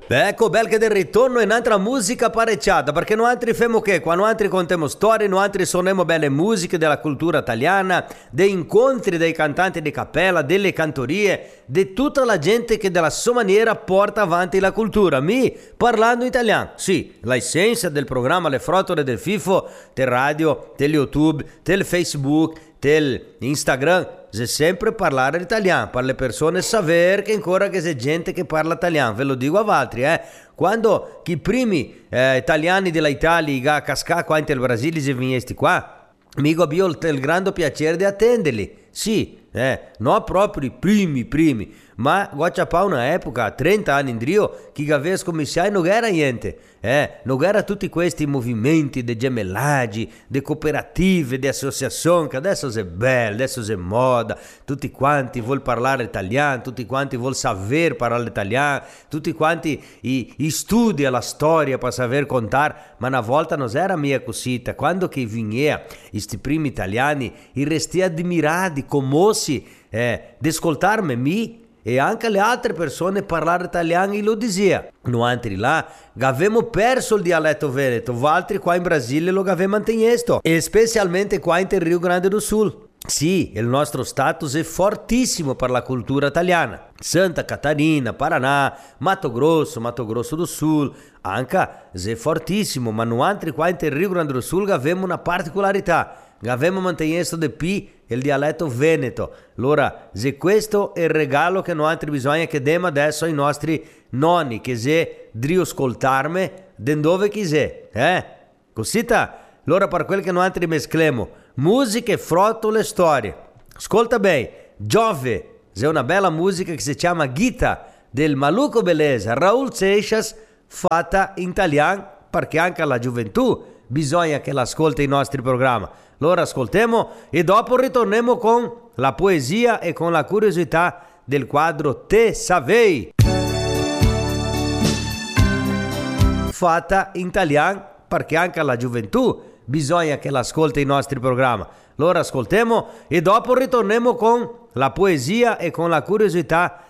Ecco, bel che del ritorno in altra musica parecchiata, perché noi altri femo che, quando altri contiamo storie, noi altri suoniamo belle musiche della cultura italiana, dei incontri dei cantanti di cappella, delle cantorie, di tutta la gente che della sua maniera porta avanti la cultura. Mi parlando italiano, sì, l'essenza del programma Le Frottole del FIFO, del radio, del YouTube, del Facebook, del Instagram, è sempre parlare italiano, per le persone sapere che ancora che c'è gente che parla italiano, ve lo dico a altri, quando i primi italiani dell'Italia a cascare qua in Brasile si venesti qua, mi ho il grande piacere di attenderli, sì, non proprio i primi, ma guarda pa una epoca, 30 anni in Rio, chi aveva scommissai non era niente, non era tutti questi movimenti di gemellaggi, di cooperative, di associazioni, che adesso è bello, adesso è moda, tutti quanti vuol parlare italiano, tutti quanti vuol saper parlare italiano, tutti quanti i studia la storia per saper contare, ma una volta non era mia cosita, quando che veniva questi primi italiani, i resti admirati, commossi, di ascoltarmi e anche le altre persone parlare italiano e lo diceva. Noi altri là avevamo perso il dialetto veneto, altri qua in Brasile lo avevamo mantenuto, e specialmente qua in Rio Grande do Sul. Sì, il nostro status è fortissimo per la cultura italiana. Santa Catarina, Paraná, Mato Grosso do Sul, anche è fortissimo, ma noi altri qua in Rio Grande do Sul avevamo una particolarità. Avevamo mantenuto di più il dialetto veneto. Allora, se questo è il regalo che noi altri bisogna che diamo adesso ai nostri nonni, che se drio ascoltarmi, den dove chi se, Cosita? Allora, per quel che noi altri mesclemo, musica e frottole storie. Ascolta bene, Giove, c'è una bella musica che si chiama Gita, del Maluco Beleza, Raul Seixas, fatta in italiano, perché anche la gioventù bisogna che l'ascolti i nostri programmi. Allora ascoltiamo e dopo ritorniamo con la poesia e con la curiosità del quadro Te Savei, fatta in italiano, perché anche la gioventù bisogna che l'ascolti i nostri programmi. Allora ascoltiamo e dopo ritorniamo con la poesia e con la curiosità